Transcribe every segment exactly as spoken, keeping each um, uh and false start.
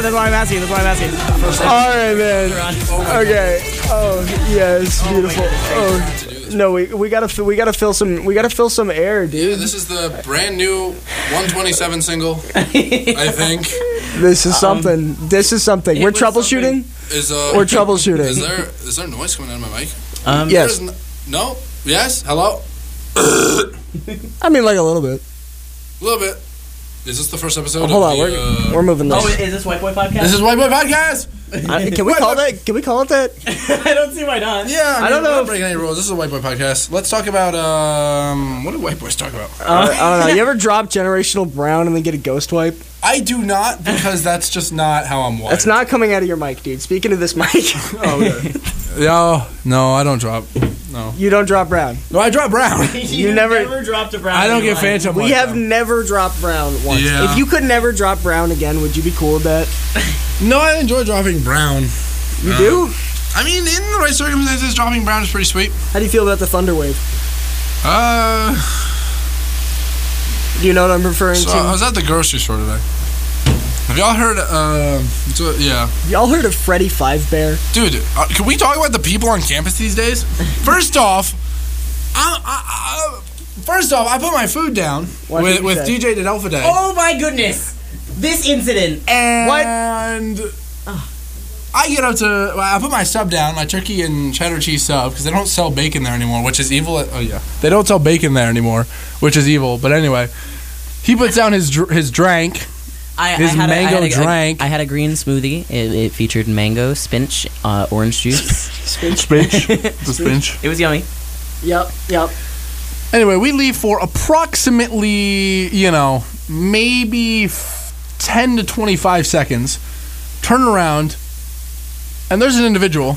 That's why I'm asking. That's why I'm asking. All right, man. Okay. Oh, yes, beautiful. Oh, no, we we gotta we gotta fill some we gotta fill some air, dude. Yeah, this is the brand new one twenty-seven single. I think this is something. Um, this is something. We're troubleshooting. Is uh, We're troubleshooting. Is there is there noise coming out of my mic? Um, yes. No, no. Yes. Hello. I mean, like a little bit. A little bit. Is this the first episode? Oh, hold of on, the, we're uh, we're moving this. Oh, is this White Boy Podcast? This is White Boy Podcast. I, can we call that? Can we call it that? I don't see why not. Yeah, I, mean, I don't know. We're not breaking any rules. This is a White Boy Podcast. Let's talk about um. What do white boys talk about? Uh, I don't know. You ever drop generational brown and then get a ghost wipe? I do not, because that's just not how I'm wired. That's not coming out of your mic, dude. Speaking of this mic. Oh, okay. No, no, I don't drop. No. You don't drop brown. No, I drop brown. you, You never- never dropped a brown. I don't in your get life. phantom. We like have that. never dropped brown once. Yeah. If you could never drop brown again, would you be cool with that? No, I enjoy dropping brown. You Uh, do? I mean, in the right circumstances, dropping brown is pretty sweet. How do you feel about the thunder wave? Uh, Do you know what I'm referring so to? I was at the grocery store today. Have y'all heard? Uh, so, yeah, Y'all heard of Freddy Five Bear? dude. Uh, can we talk about the people on campus these days? First off, I, I, I, first off, I put my food down What with, did you with say? D J Delpha Day. Oh my goodness! This incident. And I get up to, well, I put my sub down, my turkey and cheddar cheese sub, because they don't sell bacon there anymore, which is evil. Oh, yeah. They don't sell bacon there anymore, which is evil. But anyway, he puts down his dr- his drink, I, his I had mango a, I had a, drank. I had a green smoothie. It, it featured mango, spinach, uh, orange juice. Spinach. Spinach. The spinach. It was yummy. Yep, yep. Anyway, we leave for approximately, you know, maybe f- ten to twenty-five seconds, turn around, and there's an individual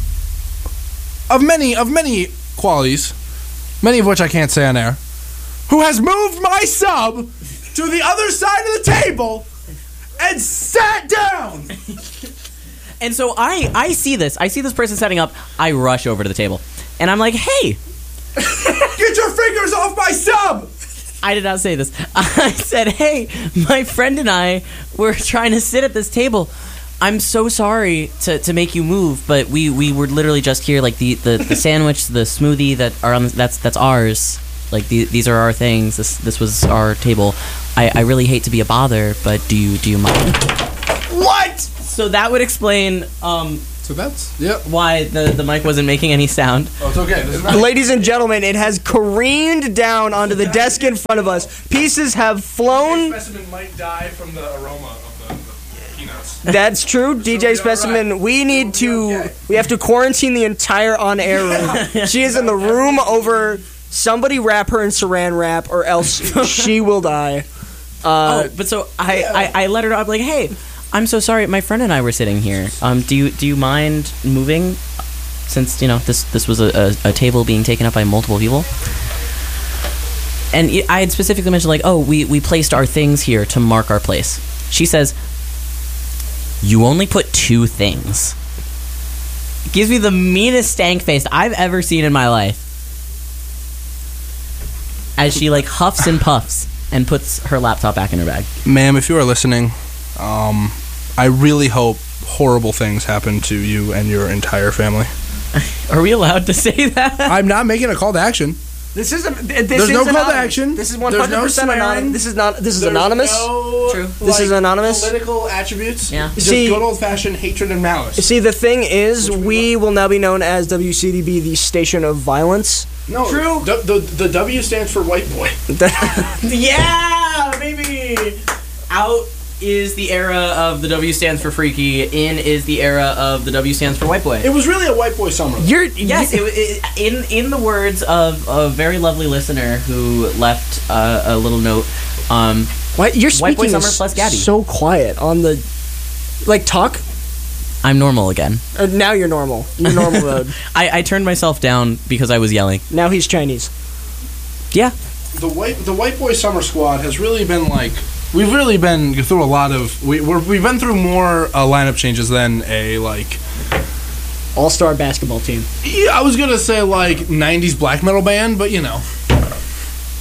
of many of many qualities, many of which I can't say on air, who has moved my sub to the other side of the table and sat down. And so I, I see this. I see this person setting up. I rush over to the table. And I'm like, hey. Get your fingers off my sub! I did not say this. I said, hey, my friend and I were trying to sit at this table. I'm so sorry to, to make you move, but we, we were literally just here. Like the, the, the sandwich, the smoothie that are on the, that's that's ours. Like the, these are our things. This this was our table. I, I really hate to be a bother, but do you do you mind? What? So that would explain um, So that's, yep. why the, the mic wasn't making any sound. Oh, it's okay. This is not- Ladies and gentlemen, it has careened down onto the desk in front of us. Pieces have flown. Specimen might die from the aroma of the, the peanuts. That's true, D J Specimen. We need to. We have to quarantine the entire on-air room. She is in the room over. Somebody wrap her in saran wrap, or else she will die. Uh, Oh, but so I, I, I let her know. I'm like, hey, I'm so sorry. My friend and I were sitting here. Um, do you do you mind moving? Since you know this this was a, a, a table being taken up by multiple people. And I had specifically mentioned like, oh, we we placed our things here to mark our place. She says, you only put two things. Gives me the meanest stank face I've ever seen in my life. As she like huffs and puffs and puts her laptop back in her bag. Ma'am, if you are listening, um, I really hope horrible things happen to you and your entire family. Are we allowed to say that? I'm not making a call to action. this is a. This There's is no call to anonymous. action. This is There's one no hundred percent swearing. anonymous. This is not. This is There's anonymous. no, True. This is anonymous? Political attributes. Yeah. Just See- good old-fashioned hatred and malice. See, the thing is, we will now be known as W C D B, the station of violence. No, True. The, the, the W stands for white boy. Yeah, baby. Out is the era of the W stands for freaky. In is the era of the W stands for white boy. It was really a white boy summer. You're Yes, it, it, in in the words of a very lovely listener who left uh, a little note. Um, What you're White Boy speaking Summer is plus Gabby. so quiet on the, like talk. I'm normal again. Uh, now you're normal. You're normal mode. I, I turned myself down because I was yelling. Now he's Chinese. Yeah. The white the white boy summer squad has really been like we've really been through a lot of we we're, we've been through more uh, lineup changes than a like All-star basketball team. yeah, I was gonna say like nineties black metal band, but you know.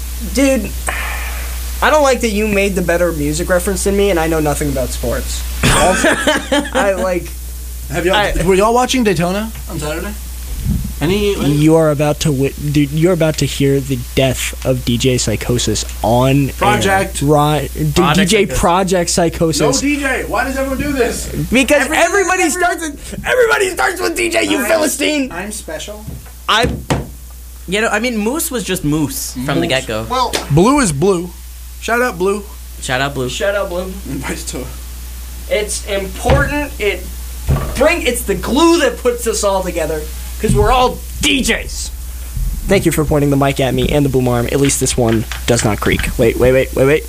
Dude, I don't like that you made the better music reference than me, and I know nothing about sports. awful. I like. Have y'all, I- were y'all watching Daytona on Saturday? Any? any? You are about to wit- dude, you're about to hear the death of D J Psychosis on Project. air. Ri- D- Project D J Psychosis. Project Psychosis. No D J. Why does everyone do this? Because everybody starts with, everybody starts with D J, you Philistine. I'm special. I You know, I mean, Moose was just Moose from the Moose. get-go. Well, Blue is blue. Shout out Blue. Shout out Blue. shut up, Blue. Invites to. It's important. It bring it's the glue that puts us all together because we're all D Js. Thank you for pointing the mic at me and the boom arm. At least this one does not creak. Wait, wait, wait, wait, wait.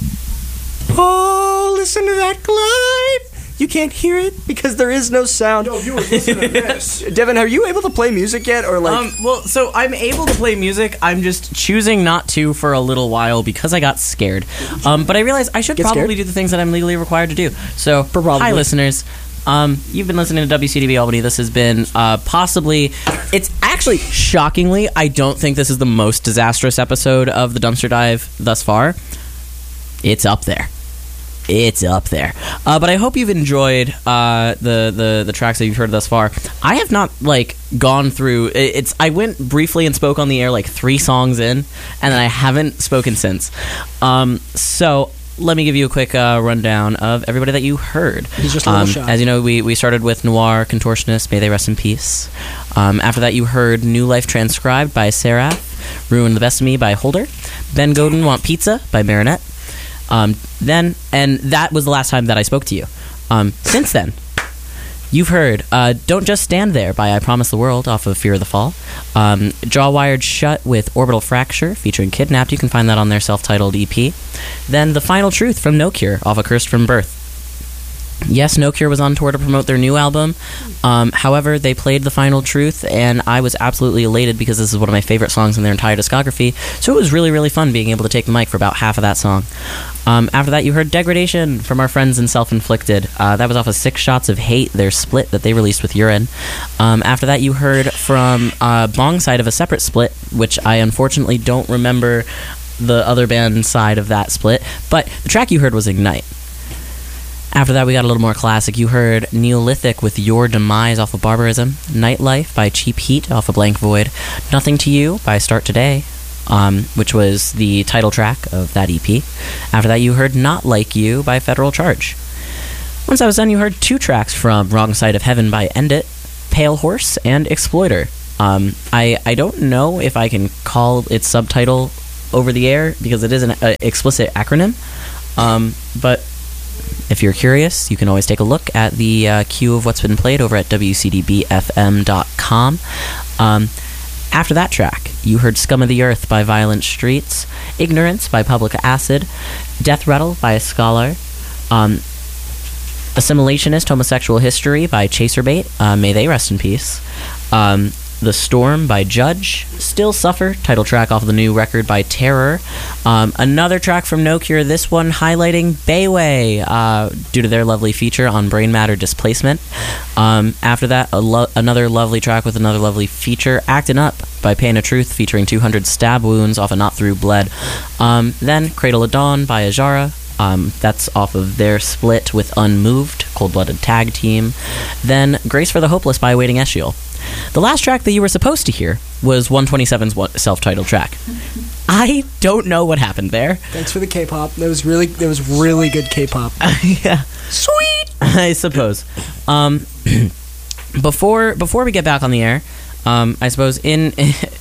Oh, listen to that glide. You can't hear it because there is no sound. Yo, viewers, listen to this. Devin, are you able to play music yet, or like? Um, well, so I'm able to play music. I'm just choosing not to for a little while because I got scared. Um, but I realized I should Get probably scared? do the things that I'm legally required to do. So, Probably. hi, listeners. Um, you've been listening to W C D B Albany. This has been uh, possibly, it's actually shockingly, I don't think this is the most disastrous episode of the Dumpster Dive thus far. It's up there. It's up there. Uh, but I hope you've enjoyed uh, the, the the tracks that you've heard thus far. I have not like gone through. it- It's I went briefly and spoke on the air like three songs in, and then I haven't spoken since. Um, so let me give you a quick uh, rundown of everybody that you heard. He's just a little um, shy. As you know, we, we started with Noir Contortionist, May They Rest in Peace. Um, after that, you heard New Life Transcribed by Seraph, Ruin the Best of Me by Holder, Ben Godin Want Pizza by Marinette. Um, then, and that was the last time that I spoke to you. Um, since then, you've heard uh, Don't Just Stand There by I Promise the World off of Fear of the Fall. Um, Jaw Wired Shut with Orbital Fracture featuring Kidnapped. You can find that on their self-titled E P. Then The Final Truth from No Cure off of Cursed from Birth. Yes, No Cure was on tour to promote their new album. Um, however, they played The Final Truth, and I was absolutely elated because this is one of my favorite songs in their entire discography. So it was really, really fun being able to take the mic for about half of that song. Um, after that, you heard Degradation from our friends in Self-Inflicted. Uh, that was off of Six Shots of Hate, their split that they released with Urine. Um, after that, you heard from uh, Bong Side of a separate split, which I unfortunately don't remember the other band side of that split. But the track you heard was Ignite. After that, we got a little more classic. You heard Neolithic with Your Demise off of Barbarism, Nightlife by Cheap Heat off of Blank Void, Nothing to You by Start Today, um, which was the title track of that E P. After that, you heard Not Like You by Federal Charge. Once I was done, you heard two tracks from Wrong Side of Heaven by End It, Pale Horse, and Exploiter. Um, I, I don't know if I can call its subtitle over the air because it is an uh, explicit acronym, um, but if you're curious, you can always take a look at the uh, queue of what's been played over at W C D B F M dot com. Um, after that track, you heard Scum of the Earth by Violent Streets, Ignorance by Public Acid, Death Rattle by Scholar, um, Assimilationist Homosexual History by Chaserbait, uh, May They Rest in Peace, um, The Storm by Judge, Still Suffer, title track off of the new record by Terror. Um, another track from No Cure, this one highlighting Bayway, uh, due to their lovely feature on Brain Matter Displacement. Um, after that, a lo- another lovely track with another lovely feature, Actin' Up by Pain of Truth, featuring two hundred stab wounds off of Not Through Bled. Um, then Cradle of Dawn by Ajara. Um, that's off of their split with Unmoved, Cold-Blooded Tag Team. Then Grace for the Hopeless by Waiting Eschiel. The last track that you were supposed to hear was one twenty-seven's one- self-titled track. I don't know what happened there. Thanks for the K-pop. That was really that was really good K-pop. Yeah, Sweet. I suppose. Um, before before we get back on the air, um, I suppose in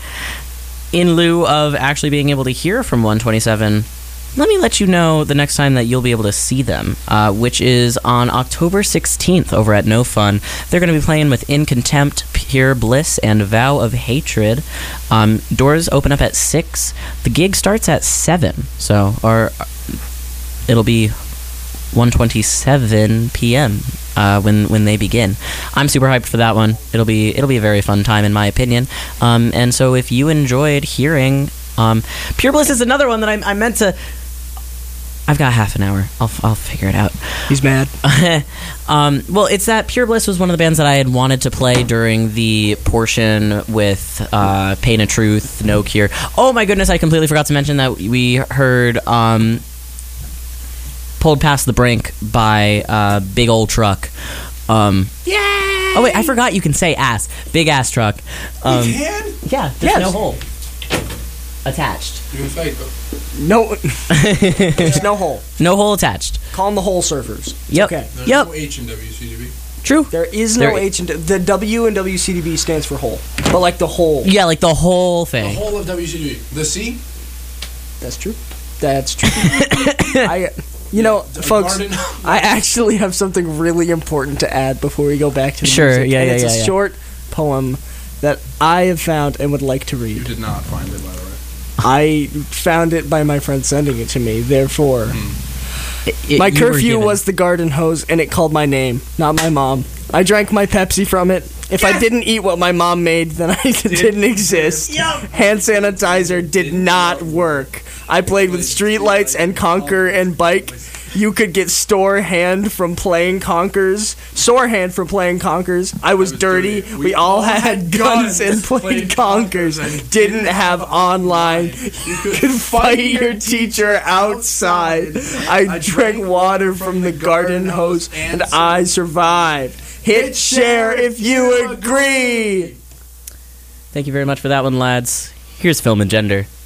in lieu of actually being able to hear from one twenty-seven, let me let you know the next time that you'll be able to see them, uh, which is on October sixteenth over at No Fun. They're going to be playing with In Contempt, Pure Bliss, and Vow of Hatred. Um, doors open up at six. The gig starts at seven, so or it'll be one twenty-seven p.m. Uh, when when they begin. I'm super hyped for that one. It'll be it'll be a very fun time in my opinion. Um, and so if you enjoyed hearing um, Pure Bliss is another one that I, I meant to. I've got half an hour. I'll I'll figure it out. He's mad. um, well, it's that Pure Bliss was one of the bands that I had wanted to play during the portion with uh, Pain of Truth, No Cure. Oh my goodness, I completely forgot to mention that we heard um, pulled past the brink by a big old truck. Um, Yeah. oh wait, I forgot you can say ass. Big ass truck. Um, You can? Yeah, there's Yes. no hole attached. You can fight, though. No, there's no hole. No hole attached. Call them the hole surfers. It's Yep. Okay. There's Yep. no H in W C D B. True. There is no There- H and the W in W C D B stands for hole, but like the hole. Yeah, like the whole The thing. whole of W C D B. The C? That's true. That's true. I, you know, The folks, garden. I actually have something really important to add before we go back to the Sure, music. yeah, and yeah, it's yeah, a yeah. short poem that I have found and would like to You read. did not find it, by the way. I found it by my friend sending it to me. Therefore, It- my you were curfew given- was the garden hose, and it called my name, not my mom. I drank my Pepsi from it. If I didn't eat what my mom made, then I didn't exist. Hand sanitizer did not work. I played with streetlights and Conquer and Bike. You could get store hand from playing Conkers. Sore hand from playing Conkers. I was, was dirty. dirty. We, We all all had had guns guns, and played played Conkers. Conkers, and Didn't have online. You could fight your teacher outside. I drank water from the garden hose and I survived. Hit share if you agree. Thank you very much for that one, lads. Here's Film and Gender.